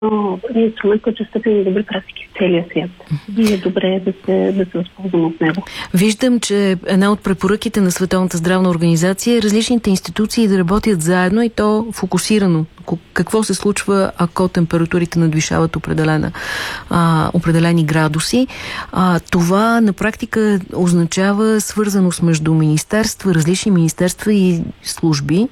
инструмент, който е стъпил на добри практики в целия свят. И е добре да се възползвам от него. Виждам, че една от препоръките на Световната здравна организация е различните институции да работят заедно и то фокусирано. Какво се случва, ако температурите надвишават определени градуси. Това на практика означава свързаност между министерства, различни министерства и служби,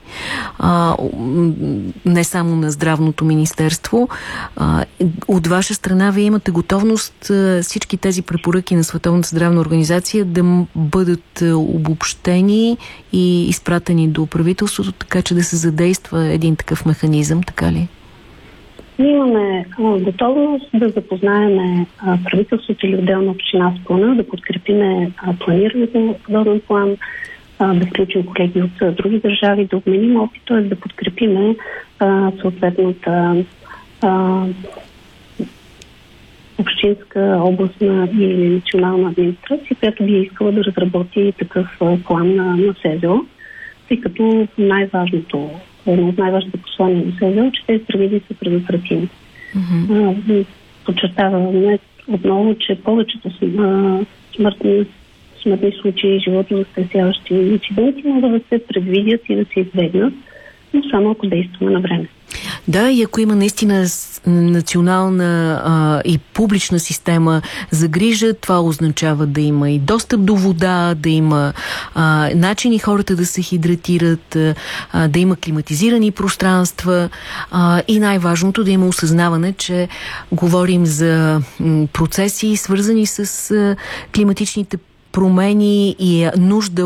не само на здравното министерство. От ваша страна вие имате готовност всички тези препоръки на Световната здравна организация да бъдат обобщени и изпратени до правителството, така че да се задейства един такъв механизъм, така ли? Ние имаме готовност да запознаем правителството или отделна община с плана, да подкрепиме планирането на подобен план, да включим колеги от други държави, да обменим опит, т.е. да подкрепиме съответната общинска, областна или национална администрация, която би искала да разработи такъв план на СЗО, тъй като едно от най-важните послания на СЗО е, че тези трагедии са предотвратими. Подчертаваме отново, че повечето смъртни случаи, животозастрашаващи инциденти могат да се предвидят и да се избегнат, но само ако действаме на време. Да, и ако има наистина национална и публична система за грижа, това означава да има и достъп до вода, да има начини хората да се хидратират, да има климатизирани пространства и най-важното да има осъзнаване, че говорим за процеси, свързани с климатичните промени и нужда